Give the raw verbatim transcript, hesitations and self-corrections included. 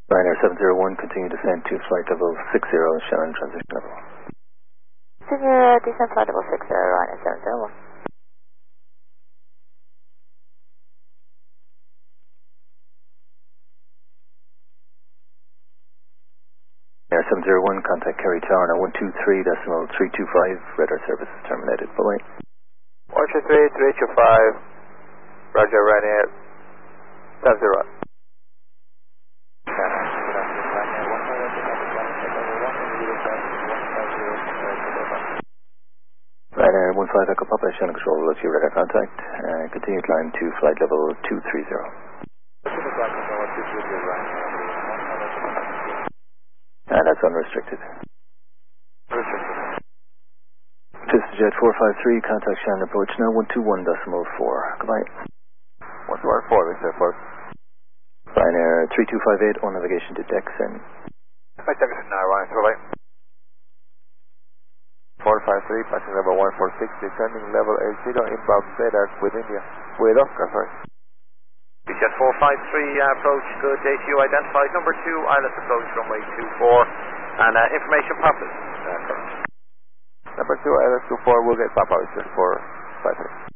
Ryanair seven zero one, continue descent to flight level six zero, Shannon transition level. Continue descent flight level six zero, Ryanair seven zero one. Air seven zero one, contact Kerry Tower now one two three decimal three two five, radar service is terminated. Bye-bye. one two three, three two five, Roger, Ryanair seven zero one. Ryanair one five Echo Papa, Shannon Control, look your radar contact, uh, continue climb to flight level two three zero. And that's unrestricted. This is Jet four five three, contact Shannon approach now one two one decimal four. Goodbye. one two one four, Mister four. Ryanair three two five eight, on navigation to Dexon. My Dexon now, Ryanair, bye-bye. four five three, passing level one four six, descending level eight zero, inbound radar with India. With Oscar, sorry. Jet four five three, uh, approach, good day to you, identified number two, island approach, runway two four, and uh, information passes. Uh, number two, island two four, we'll get Papa, just for five three.